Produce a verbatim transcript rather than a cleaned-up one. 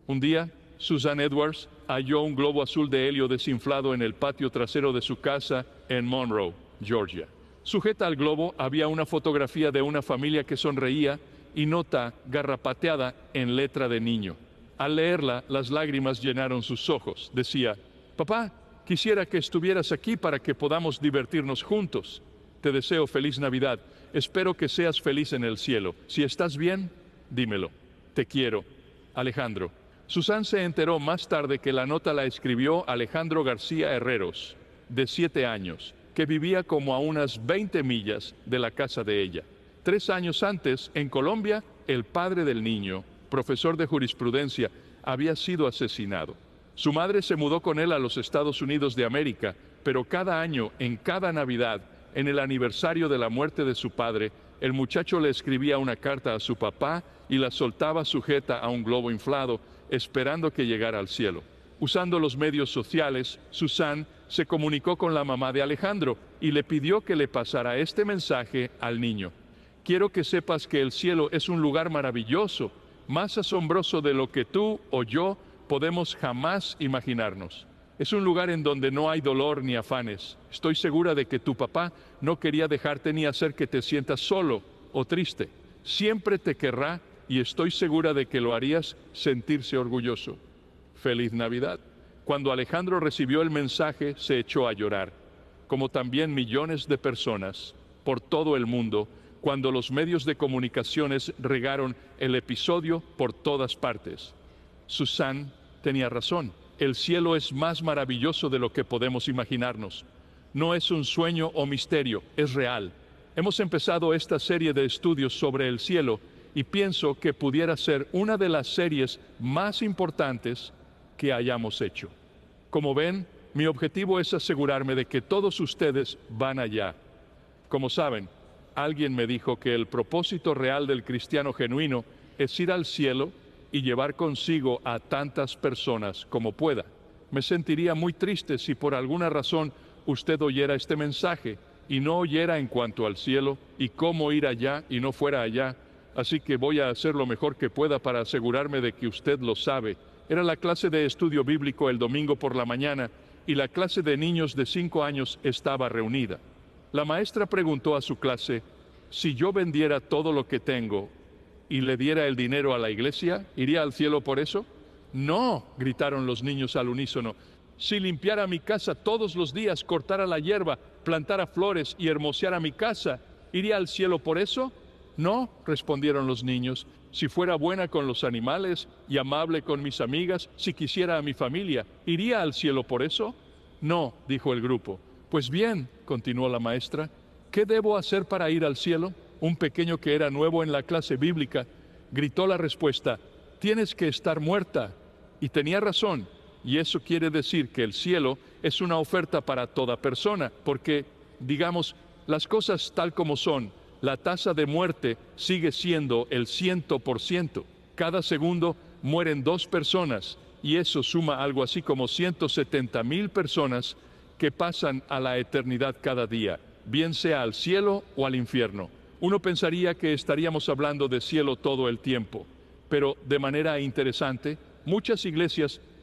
Un día, Susan Edwards halló un globo azul de helio desinflado en el patio trasero de su casa en Monroe, Georgia. Sujeta al globo había una fotografía de una familia que sonreía y nota garrapateada en letra de niño. Al leerla, las lágrimas llenaron sus ojos. Decía: «Papá, quisiera que estuvieras aquí para que podamos divertirnos juntos. Te deseo feliz Navidad. Espero que seas feliz en el cielo. Si estás bien, dímelo. Te quiero. Alejandro». Susan se enteró más tarde que la nota la escribió Alejandro García Herreros, de siete años, que vivía como a unas veinte millas de la casa de ella. Tres años antes, en Colombia, el padre del niño, profesor de jurisprudencia, había sido asesinado. Su madre se mudó con él a los Estados Unidos de América, pero cada año, en cada Navidad, en el aniversario de la muerte de su padre, el muchacho le escribía una carta a su papá y la soltaba sujeta a un globo inflado, esperando que llegara al cielo. Usando los medios sociales, Susan se comunicó con la mamá de Alejandro y le pidió que le pasara este mensaje al niño. «Quiero que sepas que el cielo es un lugar maravilloso, más asombroso de lo que tú o yo podemos jamás imaginarnos. Es un lugar en donde no hay dolor ni afanes. Estoy segura de que tu papá no quería dejarte ni hacer que te sientas solo o triste. Siempre te querrá y estoy segura de que lo harías sentirse orgulloso. ¡Feliz Navidad!». Cuando Alejandro recibió el mensaje, se echó a llorar, como también millones de personas por todo el mundo, cuando los medios de comunicaciones regaron el episodio por todas partes. Susan tenía razón. El cielo es más maravilloso de lo que podemos imaginarnos. No es un sueño o misterio, es real. Hemos empezado esta serie de estudios sobre el cielo y pienso que pudiera ser una de las series más importantes que hayamos hecho. Como ven, mi objetivo es asegurarme de que todos ustedes van allá. Como saben, alguien me dijo que el propósito real del cristiano genuino es ir al cielo y llevar consigo a tantas personas como pueda. Me sentiría muy triste si por alguna razón usted oyera este mensaje y no oyera en cuanto al cielo y cómo ir allá y no fuera allá. Así que voy a hacer lo mejor que pueda para asegurarme de que usted lo sabe. Era la clase de estudio bíblico el domingo por la mañana y la clase de niños de cinco años estaba reunida. La maestra preguntó a su clase: «Si yo vendiera todo lo que tengo y le diera el dinero a la iglesia, ¿iría al cielo por eso?». «No», gritaron los niños al unísono. «Si limpiara mi casa todos los días, cortara la hierba, plantara flores y hermoseara mi casa, ¿iría al cielo por eso?». «No», respondieron los niños. «Si fuera buena con los animales y amable con mis amigas, si quisiera a mi familia, ¿iría al cielo por eso?». «No», dijo el grupo. «Pues bien», continuó la maestra, «¿qué debo hacer para ir al cielo?». Un pequeño que era nuevo en la clase bíblica gritó la respuesta: «Tienes que estar muerta». Y tenía razón, y eso quiere decir que el cielo es una oferta para toda persona, porque, digamos, las cosas tal como son, la tasa de muerte sigue siendo el ciento por ciento. Cada segundo mueren dos personas, y eso suma algo así como ciento setenta mil personas que pasan a la eternidad cada día, bien sea al cielo o al infierno. Uno pensaría que estaríamos hablando de cielo todo el tiempo, pero de manera interesante, muchas iglesias